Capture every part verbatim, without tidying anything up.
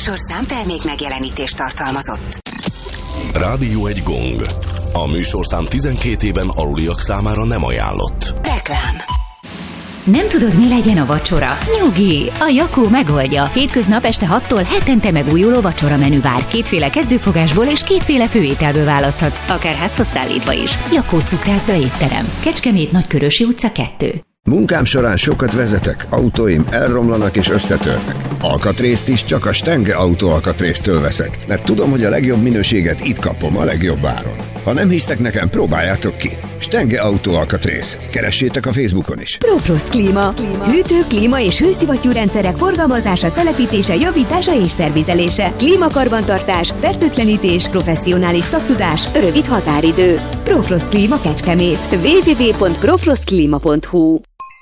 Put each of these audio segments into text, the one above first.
műsorszám termék megjelenítést tartalmazott. Rádió egy gong. A műsorszám tizenkét éven aluliak számára nem ajánlott. Reklám. Nem tudod, mi legyen a vacsora? Nyugi! A Jakó megoldja. Hétköznap este hattól hetente megújuló vacsora menü vár. Kétféle kezdőfogásból és kétféle főételből választhatsz, akár házhoz szállítva is. Jakó cukrászda étterem. Kecskemét, Nagykörösi utca kettő. Munkám során sokat vezetek, autóim elromlanak és összetörnek. Alkatrészt is csak a Stenge Autó alkatrésztől veszek, mert tudom, hogy a legjobb minőséget itt kapom a legjobb áron. Ha nem hisztek nekem, próbáljátok ki. Stenge Autó alkatrész. Keressétek a Facebookon is. ProFrost Klíma. Klíma. Hűtő, klíma és hőszivattyúrendszerek forgalmazása, telepítése, javítása és szervizelése. Klímakarbantartás, fertőtlenítés, professzionális szaktudás, rövid határidő. ProFrost Klíma Kecskemét. double-u double-u double-u pont profrost klima pont hu.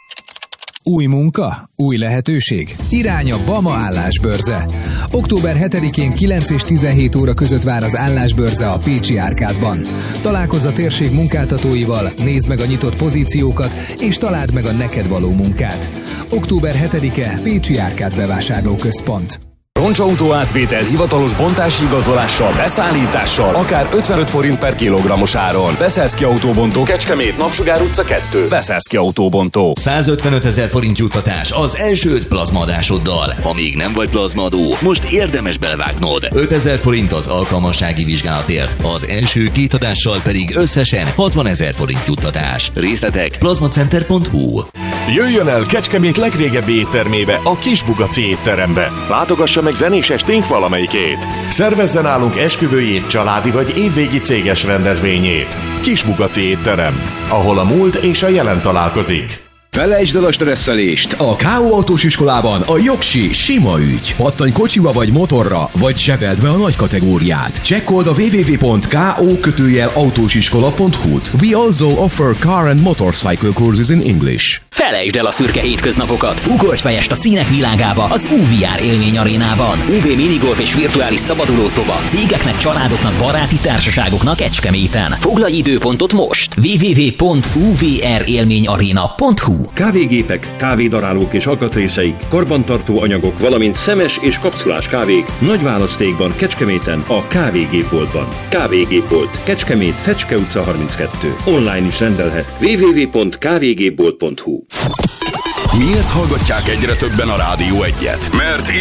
Új munka, új lehetőség. Irány a Bama állásbörze. október hetedikén kilenc és tizenhét óra között vár az állásbörze a Pécsi Árkádban. Találkozz a térség munkáltatóival, nézd meg a nyitott pozíciókat, és találd meg a neked való munkát. október hetedike Pécsi Árkád bevásárlóközpont. Roncsautó átvétel hivatalos bontási igazolással, beszállítással, akár ötvenöt forint per kilogrammos áron. Beszélszki Autóbontó, Kecskemét, Napsugár utca kettő. Beszélszki Autóbontó. százötvenöt ezer forint juttatás az első öt plazmaadásoddal. Ha még nem vagy plazmaadó, most érdemes belevágnod. ötezer forint az alkalmassági vizsgálatért, az első két adással pedig összesen hatvanezer forint juttatás. Részletek plazmacenter pont hu. Jöjjön el Kecskemét legrégebbi éttermébe, a Kisbugaci étterembe. Látogassa meg zenés esténk valamelyikét. Szervezzen nálunk esküvőjét, családi vagy évvégi céges rendezvényét. Kisbugaci étterem, ahol a múlt és a jelen találkozik. Felejtsd el a stresszelést! A ká o Autós iskolában a jogsi sima ügy. Pattanj kocsiba vagy motorra, vagy zsebeld be a nagy kategóriát. Csekkold a double-u double-u double-u pont ko kötőjel autósiskola pont hu-t. We also offer car and motorcycle courses in English. Felejtsd el a szürke hétköznapokat! Ugorj fejest a színek világába az u vé er élmény arénában. u vé minigolf és virtuális szabadulószoba cégeknek, családoknak, baráti társaságoknak Kecskeméten. Foglalj időpontot most! double-u double-u double-u pont u vé er élmény aréna pont hu. Kávégépek, kávédarálók és alkatrészeik, karbantartó anyagok, valamint szemes és kapszulás kávék nagy választékban Kecskeméten a Kávégépboltban. Kávégépbolt, Kecskemét, Fecske utca harminckettő. Online is rendelhet. double-u double-u double-u pont kávégépbolt pont hu. Miért hallgatják egyre többen a Rádió egyet? Mert